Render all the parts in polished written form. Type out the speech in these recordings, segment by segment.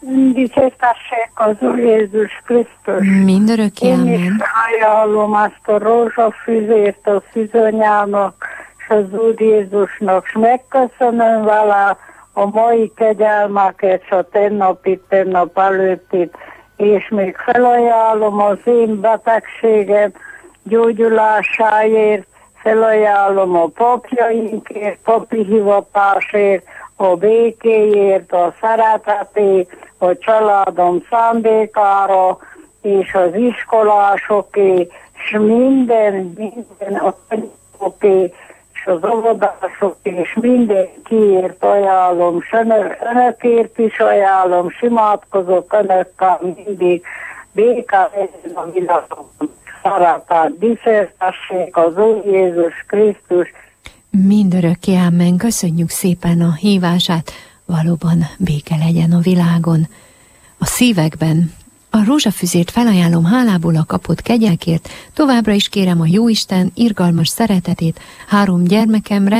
Dicsértessék az Úr Jézus Krisztus. Mindörökké, Én is amen. ajánlom azt a rózsafüzért a szűzanyának és az Úr Jézusnak, és megköszönöm vele a mai kegyelmeket, és a tegnap előttit, és még felajánlom az én betegségem gyógyulásáért, felajánlom a papjainkért, papi hivatásért, a békéért, a szeretetért, a családom szándékára, és az iskolásoké, és minden a tanulóké, és az óvodásoké, és mindenkiért ajánlom, és önökért is ajánlom, és imádkozok önökkel mindig, békát legyen a világon, szeretet, dicsértessék az Úr Jézus Krisztus. Mindörökké, amen. Köszönjük szépen a hívását. Valóban béke legyen a világon, a szívekben. A rózsafüzért felajánlom hálából a kapott kegyelkért, továbbra is kérem a Jóisten irgalmas szeretetét 3 gyermekemre,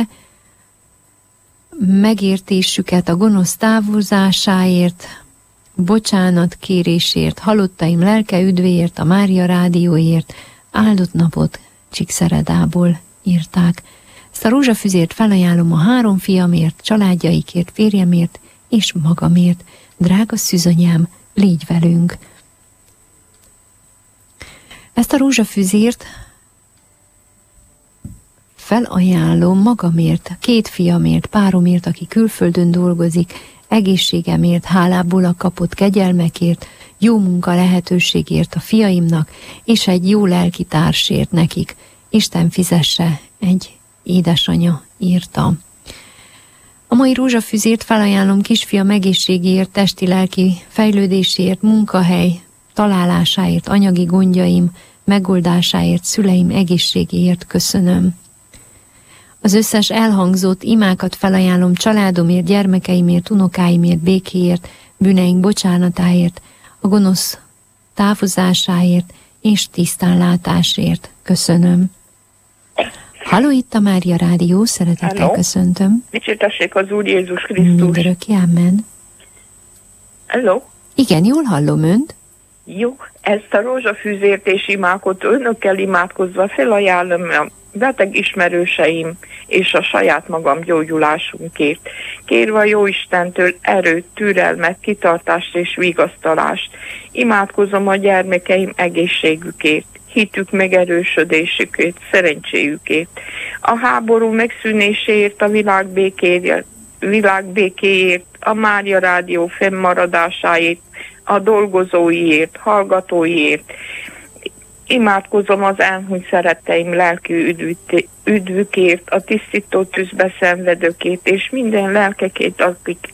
megértésüket a gonosz távozásáért, bocsánat kérésért, halottaim lelke üdvéért, a Mária rádióért, áldott napot Csíkszeredából írták. Ezt a rózsafüzért felajánlom a 3 fiamért, családjaikért, férjemért és magamért. Drága szűzanyám, légy velünk! Ezt a rózsafüzért felajánlom magamért, 2 fiamért, páromért, aki külföldön dolgozik, egészségemért, hálából a kapott kegyelmekért, jó munka lehetőségért a fiaimnak, és egy jó lelkitársért nekik. Isten fizesse, egy édesanya írta. A mai rózsafüzért felajánlom kisfiam egészségéért, testi-lelki fejlődéséért, munkahely találásáért, anyagi gondjaim megoldásáért, szüleim egészségéért köszönöm. Az összes elhangzott imákat felajánlom családomért, gyermekeimért, unokáimért, békéért, bűneink bocsánatáért, a gonosz távozásáért és tisztánlátásért köszönöm. Halló, itt a Mária Rádió, szeretettel köszöntöm. Dicsértessék az Úr Jézus Krisztus. Mindörökké, amen. Hello. Igen, jól hallom önt. Jó, ezt a rózsafűzért és imákat önökkel imádkozva felajánlom a beteg ismerőseim és a saját magam gyógyulásunkért. Kérve a Jóistentől erőt, türelmet, kitartást és vigasztalást. Imádkozom a gyermekeim egészségükért, hitük megerősödésükért, szerencséjükért. A háború megszűnéséért, a világ békéért, a Mária Rádió fennmaradásáért, a dolgozóiért, hallgatóiért. Imádkozom az elhunyt szeretteim lelki üdvükért, a tisztító tűzbe szenvedőkért, és minden lelkekért, akik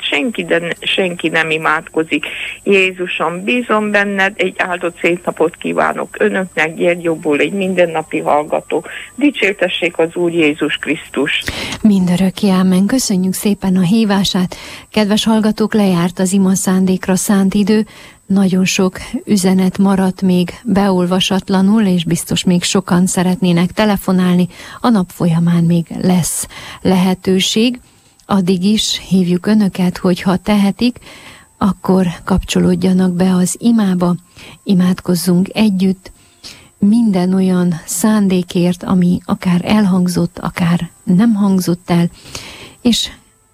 senki nem imádkozik. Jézusom, bízom benned, egy áldott szép napot kívánok önöknek, Gyergyóból egy mindennapi hallgató. Dicsértessék az Úr Jézus Krisztus. Mindörökké, amen. Köszönjük szépen a hívását. Kedves hallgatók, lejárt az ima szándékra szánt idő. Nagyon sok üzenet maradt még beolvasatlanul, és biztos még sokan szeretnének telefonálni. A nap folyamán még lesz lehetőség. Addig is hívjuk önöket, hogy ha tehetik, akkor kapcsolódjanak be az imába, imádkozzunk együtt minden olyan szándékért, ami akár elhangzott, akár nem hangzott el, és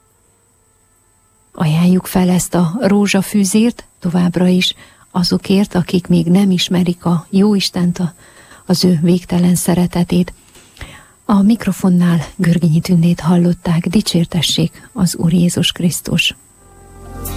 ajánljuk fel ezt a rózsafűzért továbbra is azokért, akik még nem ismerik a Jóistent, az ő végtelen szeretetét. A mikrofonnál Görgényi Tündét hallották, dicsértessék az Úr Jézus Krisztus.